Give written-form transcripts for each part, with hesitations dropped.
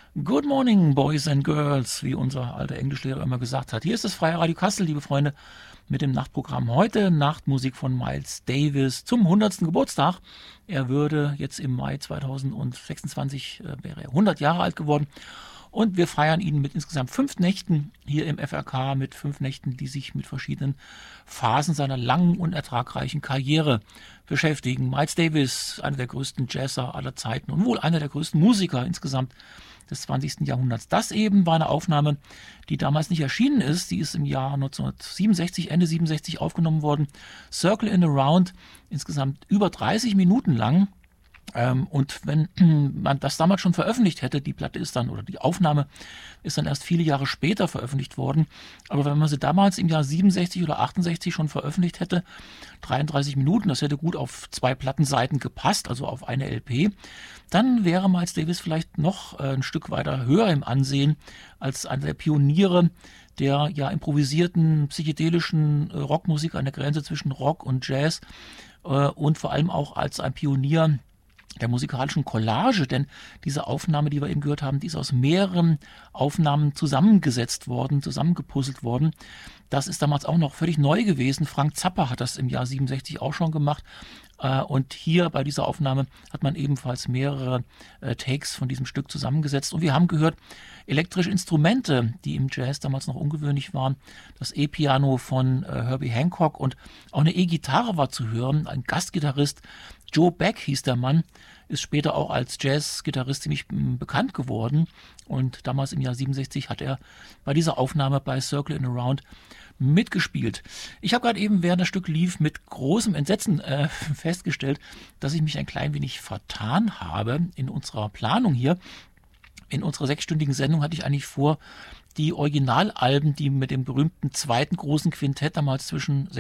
Good morning, Boys and Girls, wie unser alter Englischlehrer immer gesagt hat. Hier ist das Freie Radio Kassel, liebe Freunde, mit dem Nachtprogramm heute. Nachtmusik von Miles Davis zum 100. Geburtstag. Er würde jetzt im Mai 2026, wäre er 100 Jahre alt geworden. Und wir feiern ihn mit insgesamt 5 Nächten hier im FRK, mit 5 Nächten, die sich mit verschiedenen Phasen seiner langen und ertragreichen Karriere beschäftigen. Miles Davis, einer der größten Jazzer aller Zeiten und wohl einer der größten Musiker insgesamt des 20. Jahrhunderts. Das eben war eine Aufnahme, die damals nicht erschienen ist. Die ist im Jahr 1967, Ende 67 aufgenommen worden. Circle in a Round, insgesamt über 30 Minuten lang. Und wenn man das damals schon veröffentlicht hätte, die Platte ist dann, oder die Aufnahme ist dann erst viele Jahre später veröffentlicht worden. Aber wenn man sie damals im Jahr 67 oder 68 schon veröffentlicht hätte, 33 Minuten, das hätte gut auf 2 Plattenseiten gepasst, also auf eine LP, dann wäre Miles Davis vielleicht noch ein Stück weiter höher im Ansehen als einer der Pioniere der ja improvisierten, psychedelischen Rockmusik an der Grenze zwischen Rock und Jazz und vor allem auch als ein Pionier der musikalischen Collage, denn diese Aufnahme, die wir eben gehört haben, die ist aus mehreren Aufnahmen zusammengesetzt worden, zusammengepuzzelt worden. Das ist damals auch noch völlig neu gewesen. Frank Zappa hat das im Jahr 67 auch schon gemacht. Und hier bei dieser Aufnahme hat man ebenfalls mehrere Takes von diesem Stück zusammengesetzt. Und wir haben gehört, elektrische Instrumente, die im Jazz damals noch ungewöhnlich waren. Das E-Piano von Herbie Hancock und auch eine E-Gitarre war zu hören. Ein Gastgitarrist, Joe Beck hieß der Mann, ist später auch als Jazz-Gitarrist ziemlich bekannt geworden. Und damals im Jahr 67 hat er bei dieser Aufnahme bei Circle in a Round mitgespielt. Ich habe gerade eben, während das Stück lief, mit großem Entsetzen festgestellt, dass ich mich ein klein wenig vertan habe in unserer Planung hier. In unserer 6-stündigen Sendung hatte ich eigentlich vor, die Originalalben, die mit dem berühmten zweiten großen Quintett damals zwischen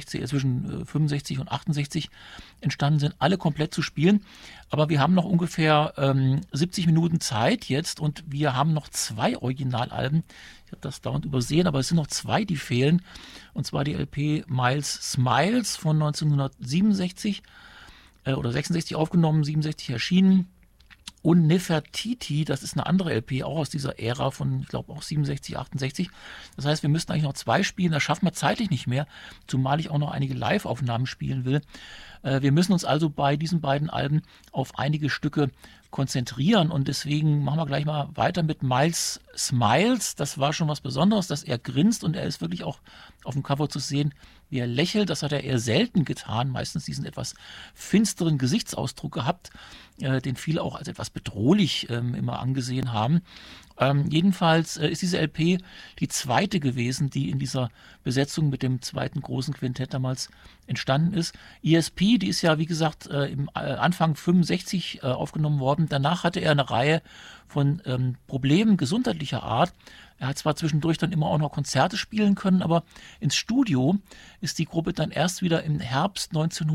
65 und 68 entstanden sind, alle komplett zu spielen. Aber wir haben noch ungefähr 70 Minuten Zeit jetzt und wir haben noch 2 Originalalben. Ich habe das dauernd übersehen, aber es sind noch 2, die fehlen. Und zwar die LP Miles Smiles von 1967 oder 66 aufgenommen, 67 erschienen. Und Nefertiti, das ist eine andere LP, auch aus dieser Ära von, ich glaube, auch 67, 68. Das heißt, wir müssten eigentlich noch 2 spielen, das schaffen wir zeitlich nicht mehr, zumal ich auch noch einige Live-Aufnahmen spielen will. Wir müssen uns also bei diesen beiden Alben auf einige Stücke konzentrieren und deswegen machen wir gleich mal weiter mit Miles Smiles. Das war schon was Besonderes, dass er grinst und er ist wirklich auch auf dem Cover zu sehen, wie er lächelt. Das hat er eher selten getan, meistens diesen etwas finsteren Gesichtsausdruck gehabt, den viele auch als etwas bedrohlich immer angesehen haben. Jedenfalls ist diese LP die zweite gewesen, die in dieser Besetzung mit dem zweiten großen Quintett damals entstanden ist. ESP, die ist ja wie gesagt im Anfang 65 aufgenommen worden. Danach hatte er eine Reihe von Problemen gesundheitlicher Art. Er hat zwar zwischendurch dann immer auch noch Konzerte spielen können, aber ins Studio ist die Gruppe dann erst wieder im Herbst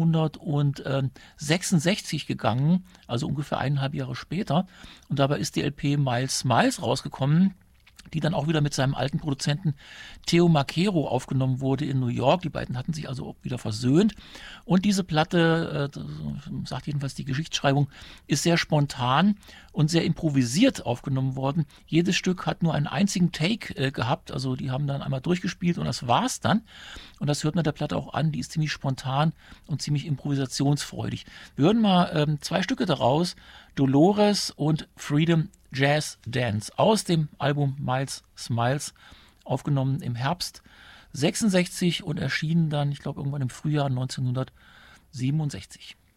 1966 gegangen, also ungefähr 1,5 Jahre später. Und dabei ist die LP Miles Smiles rausgekommen, die dann auch wieder mit seinem alten Produzenten Theo Macero aufgenommen wurde in New York. Die beiden hatten sich also auch wieder versöhnt. Und diese Platte, sagt jedenfalls die Geschichtsschreibung, ist sehr spontan und sehr improvisiert aufgenommen worden. Jedes Stück hat nur einen einzigen Take gehabt. Also die haben dann einmal durchgespielt und das war's dann. Und das hört man der Platte auch an. Die ist ziemlich spontan und ziemlich improvisationsfreudig. Wir hören mal 2 Stücke daraus. Dolores und Freedom Jazz Dance aus dem Album Miles Smiles, aufgenommen im Herbst 66 und erschienen dann, ich glaube, irgendwann im Frühjahr 1967.